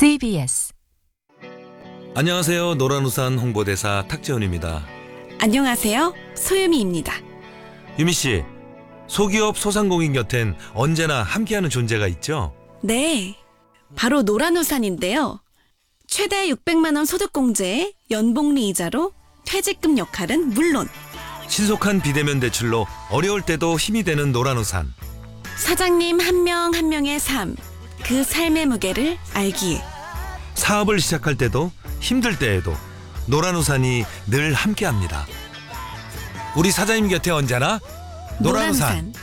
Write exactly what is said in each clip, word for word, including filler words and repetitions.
씨비에스. 안녕하세요. 노란우산 홍보대사 탁재훈입니다. 안녕하세요. 소유미입니다. 유미씨, 소기업 소상공인 곁엔 언제나 함께하는 존재가 있죠? 네, 바로 노란우산인데요. 최대 육백만 원 소득공제에 연복리 이자로 퇴직금 역할은 물론 신속한 비대면 대출로 어려울 때도 힘이 되는 노란우산. 사장님 한 명 한 명의 삶, 그 삶의 무게를 알기에 사업을 시작할 때도 힘들 때에도 노란우산이 늘 함께합니다. 우리 사장님 곁에 언제나 노란우산.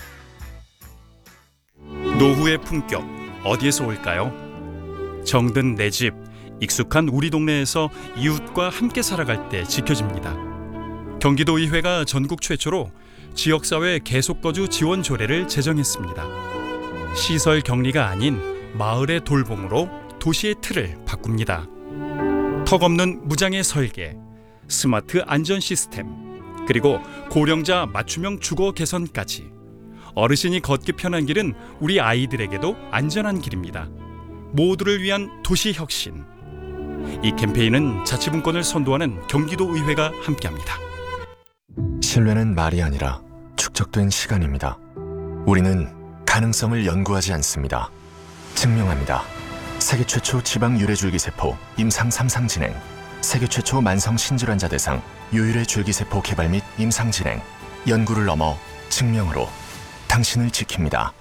노후의 품격 어디에서 올까요? 정든 내 집, 익숙한 우리 동네에서 이웃과 함께 살아갈 때 지켜집니다. 경기도의회가 전국 최초로 지역사회 계속거주 지원 조례를 제정했습니다. 시설 격리가 아닌 마을의 돌봄으로 도시의 틀을 바꿉니다. 턱없는 무장의 설계, 스마트 안전 시스템, 그리고 고령자 맞춤형 주거 개선까지 어르신이 걷기 편한 길은 우리 아이들에게도 안전한 길입니다. 모두를 위한 도시 혁신. 이 캠페인은 자치분권을 선도하는 경기도의회가 함께합니다. 신뢰는 말이 아니라 축적된 시간입니다. 우리는 가능성을 연구하지 않습니다. 증명합니다. 세계 최초 지방 유래줄기세포 임상 삼 상 진행, 세계 최초 만성 신질환자 대상 유일의 줄기세포 개발 및 임상 진행, 연구를 넘어 증명으로 당신을 지킵니다.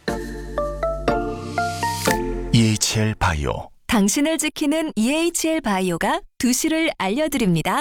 이에이치엘 바이오. 당신을 지키는 이에이치엘 바이오가 두 시를 알려드립니다.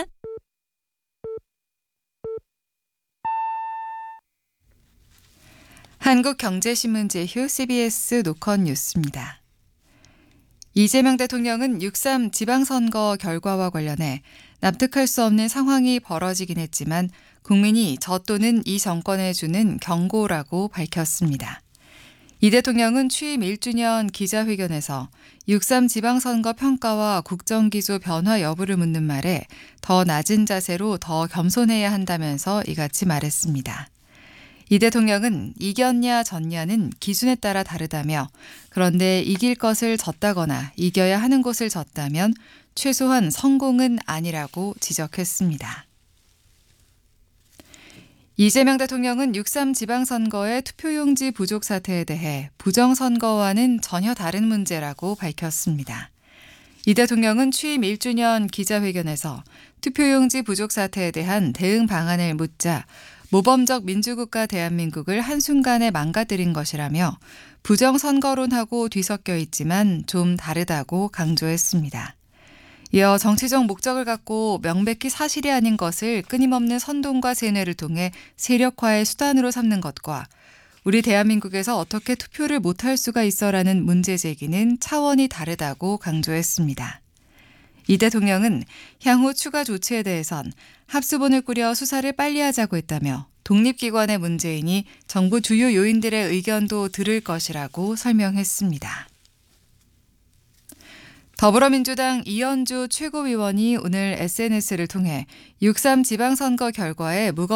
한국경제신문 제휴 씨비에스 노컷 뉴스입니다. 이재명 대통령은 육삼 지방선거 결과와 관련해 납득할 수 없는 상황이 벌어지긴 했지만 국민이 저 또는 이 정권에 주는 경고라고 밝혔습니다. 이 대통령은 취임 일 주년 기자회견에서 육삼 지방선거 평가와 국정기조 변화 여부를 묻는 말에 더 낮은 자세로 더 겸손해야 한다면서 이같이 말했습니다. 이 대통령은 이겼냐 졌냐는 기준에 따라 다르다며, 그런데 이길 것을 졌다거나 이겨야 하는 곳을 졌다면 최소한 성공은 아니라고 지적했습니다. 이재명 대통령은 육삼 지방선거의 투표용지 부족 사태에 대해 부정선거와는 전혀 다른 문제라고 밝혔습니다. 이 대통령은 취임 일 주년 기자회견에서 투표용지 부족 사태에 대한 대응 방안을 묻자 모범적 민주국가 대한민국을 한순간에 망가뜨린 것이라며 부정선거론하고 뒤섞여 있지만 좀 다르다고 강조했습니다. 이어 정치적 목적을 갖고 명백히 사실이 아닌 것을 끊임없는 선동과 세뇌를 통해 세력화의 수단으로 삼는 것과 우리 대한민국에서 어떻게 투표를 못할 수가 있어라는 문제 제기는 차원이 다르다고 강조했습니다. 이 대통령은 향후 추가 조치에 대해선 합수본을 꾸려 수사를 빨리 하자고 했다며 독립기관의 문제이니 정부 주요 요인들의 의견도 들을 것이라고 설명했습니다. 더불어민주당 이현주 최고위원이 오늘 에스엔에스를 통해 육삼 지방선거 결과에 무거